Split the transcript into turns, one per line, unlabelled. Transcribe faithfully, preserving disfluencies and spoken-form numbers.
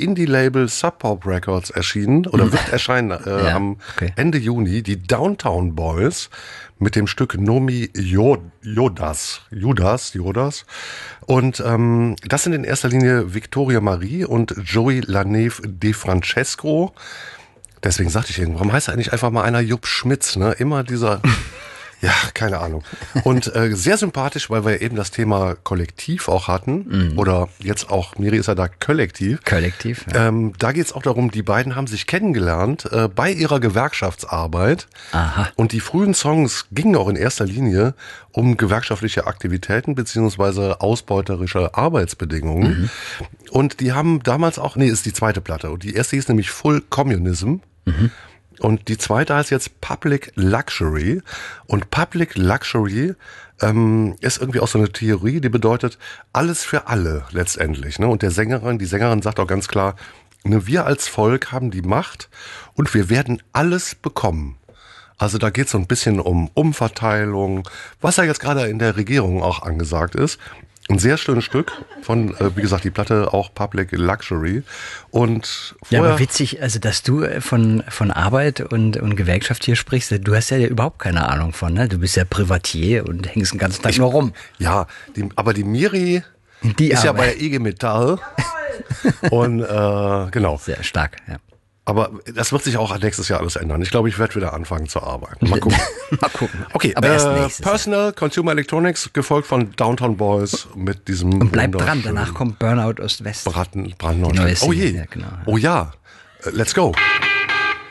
Indie-Label Sub Pop Records erschienen oder wird erscheinen äh,
Ja,
am
okay.
Ende Juni, die Downtown Boys mit dem Stück Nomi Jo- Jodas, Judas, Jodas. Und ähm, das sind in erster Linie Victoria Marie und Joey Laneve De Francesco. Deswegen sagte ich irgendwann, warum heißt eigentlich einfach mal einer Jupp Schmitz, ne? Immer dieser... Ja, keine Ahnung. Und äh, sehr sympathisch, weil wir eben das Thema Kollektiv auch hatten. Mm. Oder jetzt auch, Miri ist ja da Kollektiv.
Kollektiv, ja.
Ähm, da geht's auch darum, die beiden haben sich kennengelernt äh, bei ihrer Gewerkschaftsarbeit.
Aha.
Und die frühen Songs gingen auch in erster Linie um gewerkschaftliche Aktivitäten beziehungsweise ausbeuterische Arbeitsbedingungen. Mhm. Und die haben damals auch, nee, ist die zweite Platte. Und die erste hieß nämlich Full Communism. Mhm. Und die zweite heißt jetzt Public Luxury. Und Public Luxury ähm, ist irgendwie auch so eine Theorie, die bedeutet alles für alle letztendlich. Ne? Und der Sängerin, die Sängerin sagt auch ganz klar, ne, wir als Volk haben die Macht und wir werden alles bekommen. Also da geht es so ein bisschen um Umverteilung, was ja jetzt gerade in der Regierung auch angesagt ist. Ein sehr schönes Stück von, äh, wie gesagt, die Platte auch Public Luxury. Und
ja, aber witzig, also dass du von von Arbeit und und Gewerkschaft hier sprichst, du hast ja überhaupt keine Ahnung von, ne? Du bist ja Privatier und hängst den ganzen Tag
ich,
nur rum.
Ja, die, aber die Miri
die
ist
Arbeit.
ja bei der I G Metall. Und äh, genau.
Sehr stark, ja.
Aber das wird sich auch nächstes Jahr alles ändern. Ich glaube, ich werde wieder anfangen zu arbeiten. Mal gucken.
Mal gucken.
Okay,
aber erst
äh,
nächstes
Personal Jahr. Consumer Electronics, gefolgt von Downtown Boys mit diesem
und bleib dran, danach kommt Burnout Ost-West.
Braten, Brandneustadt.
Die neue
Oh
Single,
je.
ja, genau.
Oh ja. Let's go.